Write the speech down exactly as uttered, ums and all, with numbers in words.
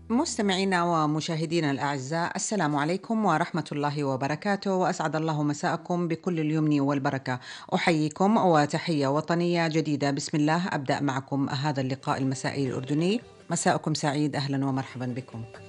مستمعينا ومشاهدينا الأعزاء، السلام عليكم ورحمة الله وبركاته، وأسعد الله مساءكم بكل اليمن والبركة. أحييكم وتحية وطنية جديدة. بسم الله أبدأ معكم هذا اللقاء المسائي الأردني. مساءكم سعيد، أهلا ومرحبا بكم.